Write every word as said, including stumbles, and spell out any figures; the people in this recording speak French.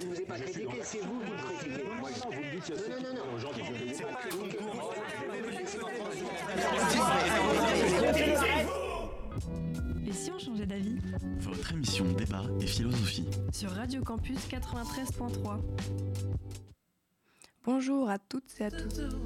Je ne vous ai pas critiqué, c'est vous qui me critiquez. Moi, non, vous me dites qu'il y a Non, non, non, non. aux gens qui viennent de C'est pas un concours. Et si on changeait d'avis? Votre émission Débat et philosophie. Sur Radio Campus quatre-vingt-treize point trois. Bonjour à toutes et à tous.